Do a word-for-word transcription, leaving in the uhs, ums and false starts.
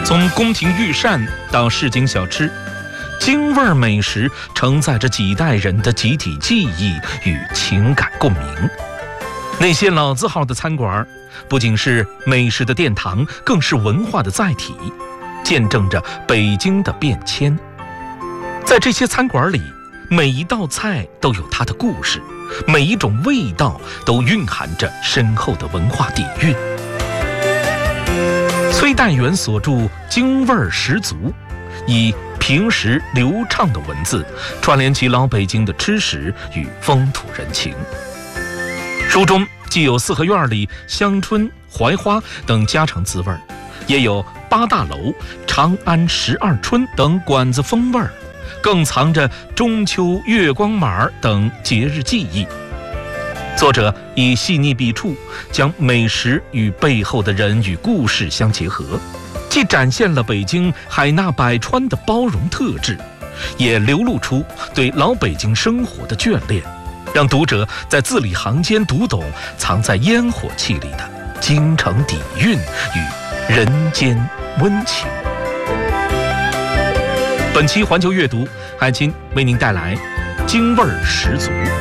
从宫廷御膳到市井小吃，京味儿美食承载着几代人的集体记忆与情感共鸣。那些老字号的餐馆，不仅是美食的殿堂，更是文化的载体，见证着北京的变迁。在这些餐馆里，每一道菜都有它的故事，每一种味道都蕴含着深厚的文化底蕴。崔代元所著《京味儿十足》，以平实流畅的文字串联起老北京的吃食与风土人情。书中既有四合院里香椿、槐花等家常滋味，也有八大楼、长安十二春等馆子风味，更藏着中秋、月光马等节日记忆。作者以细腻笔触，将美食与背后的人与故事相结合，既展现了北京海纳百川的包容特质，也流露出对老北京生活的眷恋，让读者在字里行间读懂藏在烟火气里的京城底蕴与人间温情。本期环球阅读，海清为您带来京味儿十足。